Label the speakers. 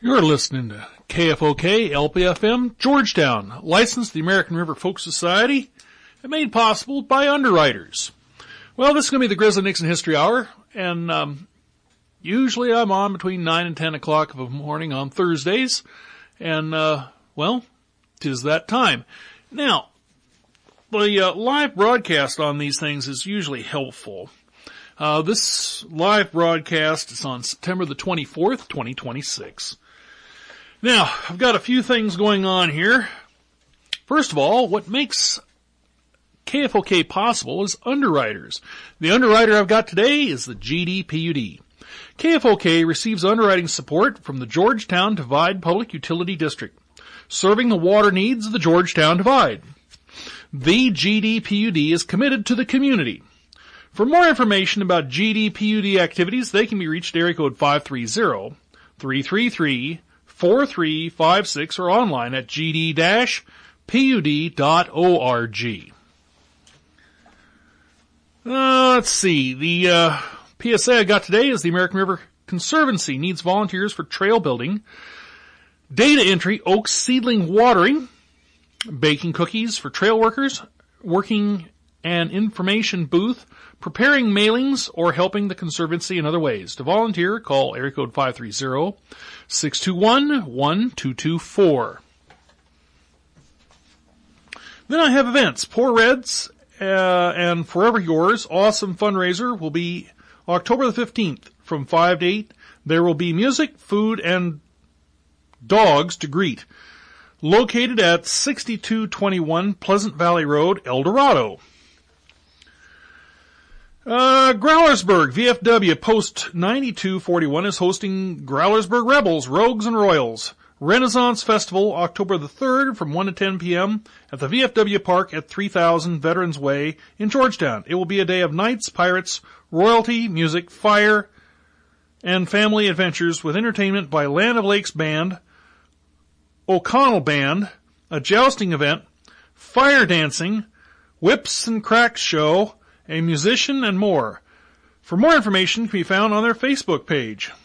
Speaker 1: You're listening to KFOK LPFM Georgetown, licensed to the American River Folk Society and made possible by underwriters. Well, this is going to be the Grizzly Nixon History Hour, and usually I'm on between 9 and 10 o'clock of the morning on Thursdays, and, well, 'tis that time. Now, the live broadcast on these things is usually helpful. This live broadcast is on September the 24th, 2026. Now, I've got a few things going on here. First of all, what makes KFOK possible is underwriters. The underwriter I've got today is the GDPUD. KFOK receives underwriting support from the Georgetown Divide Public Utility District, serving the water needs of the Georgetown Divide. The GDPUD is committed to the community. For more information about GDPUD activities, they can be reached at area code 530-333-4356 or online at gd-pud.org. Let's see. The PSA I got today is the American River Conservancy needs volunteers for trail building, data entry, oak seedling watering, baking cookies for trail workers, working an information booth, preparing mailings, or helping the Conservancy in other ways. To volunteer, call area code 530-621-1224. Then I have events. Poor Reds and Forever Yours Awesome Fundraiser will be October the 15th from 5 to 8. There will be music, food, and dogs to greet. Located at 6221 Pleasant Valley Road, El Dorado. Growlersburg, VFW Post 9241 is hosting Growlersburg Rebels, Rogues and Royals Renaissance Festival, October the 3rd from 1 to 10 p.m. at the VFW Park at 3000 Veterans Way in Georgetown. It will be a day of knights, pirates, royalty, music, fire, and family adventures with entertainment by Land of Lakes Band, O'Connell Band, a jousting event, fire dancing, whips and cracks show, a musician, and more. For more information can be found on their Facebook page.